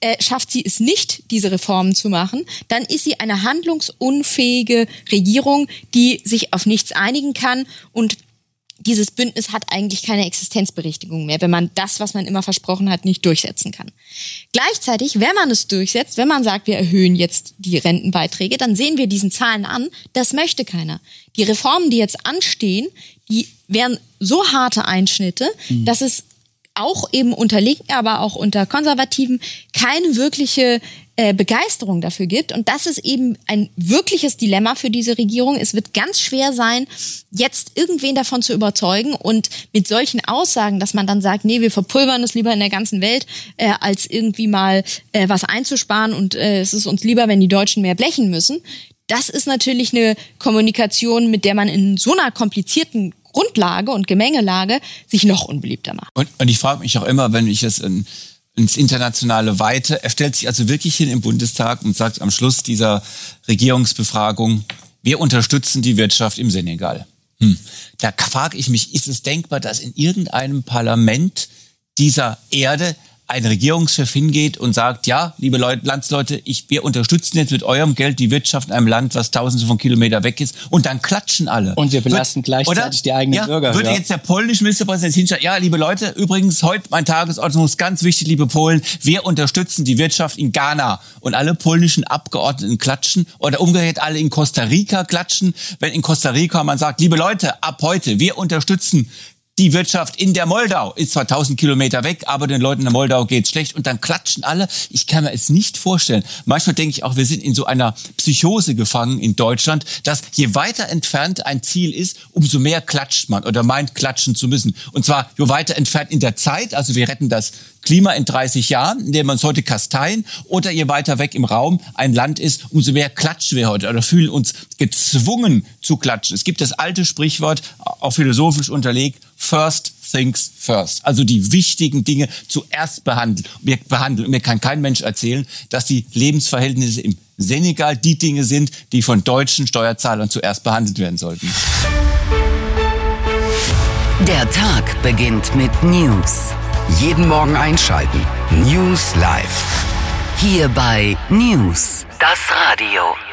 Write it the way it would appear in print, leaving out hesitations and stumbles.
schafft sie es nicht, diese Reformen zu machen, dann ist sie eine handlungsunfähige Regierung, die sich auf nichts einigen kann, und dieses Bündnis hat eigentlich keine Existenzberechtigung mehr, wenn man das, was man immer versprochen hat, nicht durchsetzen kann. Gleichzeitig, wenn man es durchsetzt, wenn man sagt, wir erhöhen jetzt die Rentenbeiträge, dann sehen wir diesen Zahlen an, das möchte keiner. Die Reformen, die jetzt anstehen, die wären so harte Einschnitte, dass es auch eben unter Linken, aber auch unter Konservativen keine wirkliche Begeisterung dafür gibt. Und das ist eben ein wirkliches Dilemma für diese Regierung. Es wird ganz schwer sein, jetzt irgendwen davon zu überzeugen, und mit solchen Aussagen, dass man dann sagt, nee, wir verpulvern es lieber in der ganzen Welt, als irgendwie mal was einzusparen, und es ist uns lieber, wenn die Deutschen mehr blechen müssen. Das ist natürlich eine Kommunikation, mit der man in so einer komplizierten Grundlage und Gemengelage sich noch unbeliebter macht. Und ich frage mich auch immer, wenn ich es ins Internationale weite, er stellt sich also wirklich hin im Bundestag und sagt am Schluss dieser Regierungsbefragung, wir unterstützen die Wirtschaft im Senegal. Da frage ich mich, ist es denkbar, dass in irgendeinem Parlament dieser Erde ein Regierungschef hingeht und sagt, ja, liebe Landsleute, wir unterstützen jetzt mit eurem Geld die Wirtschaft in einem Land, was tausende von Kilometern weg ist, und dann klatschen alle. Und wir belasten gleichzeitig die eigenen Bürger. Würde jetzt der polnische Ministerpräsident hinstellen, ja, liebe Leute, übrigens, heute mein Tagesordnung ist ganz wichtig, liebe Polen, wir unterstützen die Wirtschaft in Ghana, und alle polnischen Abgeordneten klatschen, oder umgekehrt alle in Costa Rica klatschen, wenn in Costa Rica man sagt, liebe Leute, ab heute, wir unterstützen die Wirtschaft in der Moldau, ist zwar 1000 Kilometer weg, aber den Leuten in der Moldau geht's schlecht, und dann klatschen alle. Ich kann mir es nicht vorstellen. Manchmal denke ich auch, wir sind in so einer Psychose gefangen in Deutschland, dass je weiter entfernt ein Ziel ist, umso mehr klatscht man oder meint, klatschen zu müssen. Und zwar je weiter entfernt in der Zeit, also wir retten das Klima in 30 Jahren, indem wir uns heute kasteien, oder je weiter weg im Raum ein Land ist, umso mehr klatschen wir heute oder fühlen uns gezwungen zu klatschen. Es gibt das alte Sprichwort, auch philosophisch unterlegt, first things first. Also die wichtigen Dinge zuerst behandeln. Und mir kann kein Mensch erzählen, dass die Lebensverhältnisse im Senegal die Dinge sind, die von deutschen Steuerzahlern zuerst behandelt werden sollten. Der Tag beginnt mit News. Jeden Morgen einschalten. News Live. Hier bei News, das Radio.